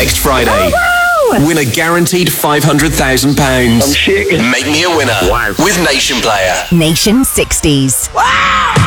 next Friday. Win a guaranteed £500,000. I'm shaking. Make me a winner with Nation Player. Nation 60s. Wow!